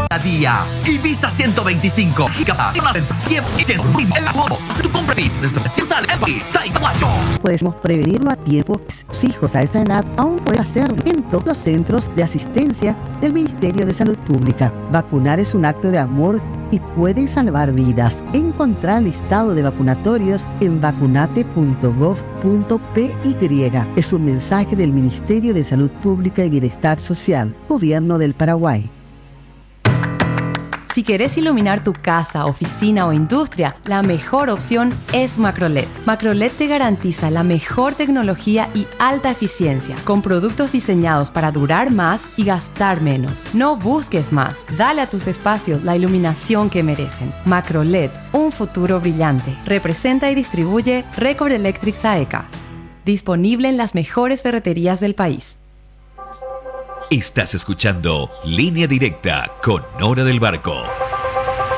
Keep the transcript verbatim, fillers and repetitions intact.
a día. Ibiza ciento veinticinco. Tu compra Podemos prevenirlo a tiempo. Sus hijos a esa edad aún pueden hacer lento los centros de asistencia del Ministerio de Salud Pública. Vacunar es un acto de amor y puede salvar vidas. Encontrar el listado de vacunatorios en vacunate punto gov punto p y. Es un mensaje del Ministerio de Salud Pública y Bienestar Social, Gobierno del Paraguay. Si querés iluminar tu casa, oficina o industria, la mejor opción es Macroled. Macroled te garantiza la mejor tecnología y alta eficiencia, con productos diseñados para durar más y gastar menos. No busques más. Dale a tus espacios la iluminación que merecen. Macroled, un futuro brillante. Representa y distribuye Record Electric Saeca. Disponible en las mejores ferreterías del país. Estás escuchando Línea Directa con Nora del Barco.